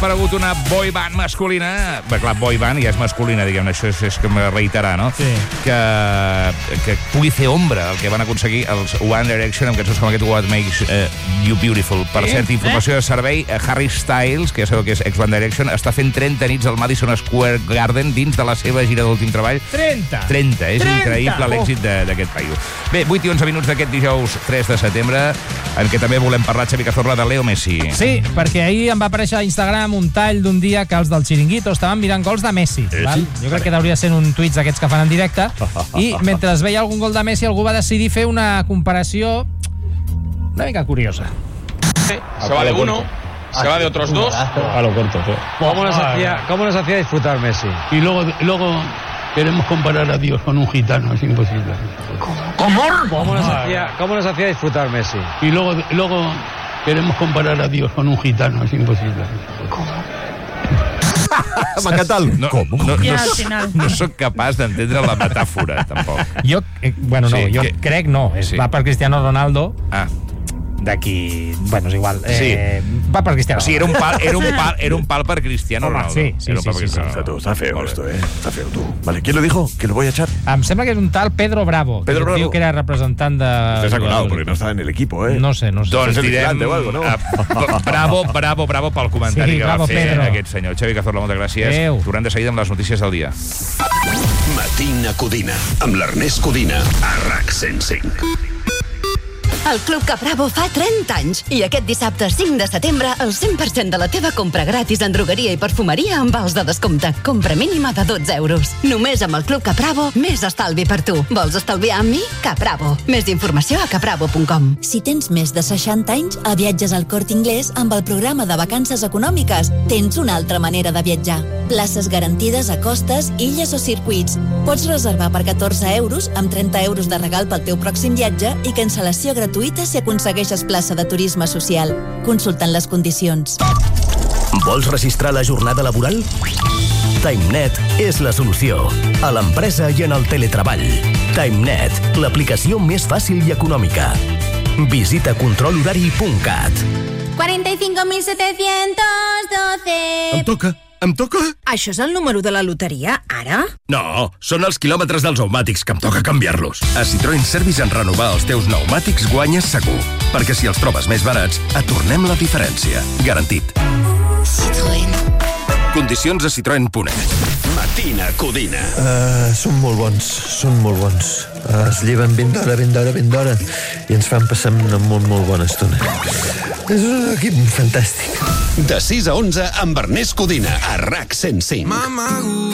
aparegut una boy band masculina. Bé, clar, boy band ja és masculina, diguem-ne, això és com reiterar, no? Sí. Que pugui fer ombra el que van aconseguir els One Direction amb cançons com aquest What Makes You Beautiful. Per cert, informació de servei, Harry Styles, que ja sabeu que és ex-One Direction, està fent 30 nits al Madison Square Garden dins de la seva gira d'últim treball. 30! 30, és increïble l'èxit d'aquest paio. Bé, 8 i 11 minuts d'aquest dijous 3 de setembre, en què també volem parlar, Xavi Cazorla, de Leo Messi. Sí, perquè ahir em va aparèixer a Instagram un tall d'un dia que els del Chiringuito estaven mirant gols de Messi. Val? Jo crec que hauria de ser un tuit d'aquests que fan en directe. I mentre es veia algun gol de Messi, algú va decidir fer una comparació una mica curiosa. Se va de uno, se va de otros dos. A lo corto, sí. ¿Cómo nos hacía disfrutar Messi? Y luego queremos comparar a Dios con un gitano, es imposible. ¿Cómo nos hacía disfrutar Messi? Y luego queremos comparar a Dios con un gitano, es imposible. M'ha encantat el... No sóc capaç d'entendre la metàfora, tampoc. Jo crec no. Va per Cristiano Ronaldo. D'aquí... Bueno, és igual. Va per Cristiano. Sí, era un pal per Cristiano Ronaldo. Sí. Está feo esto, Está feo, tú. Vale, ¿quién lo dijo? ¿Que lo voy a echar? Em sembla que és un tal Pedro Bravo. Pedro Bravo. Diu que era representant de... Te has acordado, porque no estaba en el equipo, No sé. Doncs direm... Bravo pel comentari que va fer aquest senyor. Xavi Cazorla, moltes gràcies. Tornem de seguida amb les notícies del dia. Matina Codina, amb l'Ernest Codina, a RAC 105. El Club Capravo fa 30 anys i aquest dissabte 5 de setembre el 100% de la teva compra gratis en drogueria i perfumeria amb vals de descompte. Compra mínima de 12 euros. Només amb el Club Capravo, més estalvi per tu. Vols estalviar amb mi? Capravo. Més informació a capravo.com. Si tens més de 60 anys, a Viatges al Corte Inglés amb el programa de vacances econòmiques tens una altra manera de viatjar. Places garantides a costes, illes o circuits. Pots reservar per 14 euros amb 30 euros de regal pel teu pròxim viatge i cancel·lació gratuïta si aconsegueixes plaça de turisme social. Consultant les condicions. Vols registrar la jornada laboral? TimeNet és la solució. A l'empresa i en el teletreball. TimeNet, l'aplicació més fàcil i econòmica. Visita controlhorari.cat. 45.712. Em toca? Això és el número de la loteria, ara? No, són els quilòmetres dels pneumàtics que em toca canviar-los. A Citroën Service en renovar els teus pneumàtics guanyes segur. Perquè si els trobes més barats, et tornem la diferència. Garantit. Citroën. Condicions a citroen.es. Matina Codina. Són molt bons. Es lleven ben d'hora, i ens fan passar una molt bona estona. És un equip fantàstic. De 6 a 11 amb Ernest Codina, a RAC 105.